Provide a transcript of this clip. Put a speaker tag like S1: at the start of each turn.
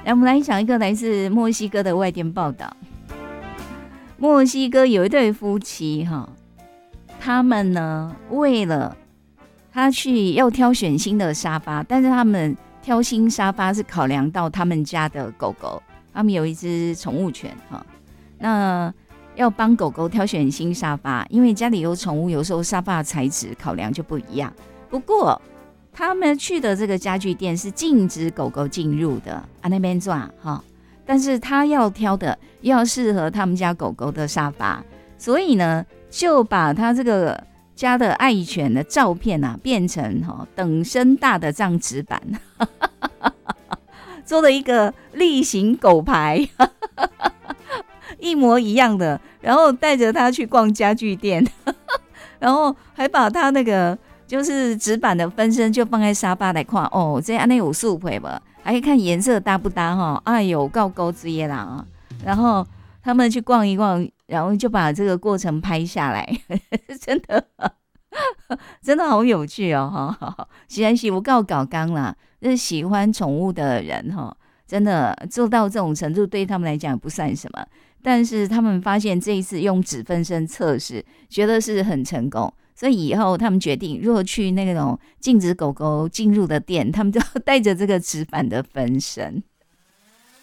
S1: 来，我们来讲一个来自墨西哥的外电报道。墨西哥有一对夫妻他们呢为了他去要挑选新的沙发，但是他们挑新沙发是考量到他们家的狗狗，他们有一只宠物犬那要帮狗狗挑选新沙发，因为家里有宠物，有时候沙发的材质考量就不一样。不过他们去的这个家具店是禁止狗狗进入的那边抓但是他要挑的要适合他们家狗狗的沙发，所以呢就把他这个家的爱犬的照片变成等身大的这样纸板做了一个例行狗牌一模一样的，然后带着他去逛家具店然后还把他那个就是纸板的分身就放在沙发来看这样有素配吧，还可以看颜色搭不搭哎呦够勾之夜啦然后他们去逛一逛，然后就把这个过程拍下来真的好有趣虽然是我搞刚啦，就是喜欢宠物的人真的做到这种程度对他们来讲不算什么，但是他们发现这一次用纸分身测试觉得是很成功，所以以后他们决定如果去那种禁止狗狗进入的店，他们就带着这个纸板的分身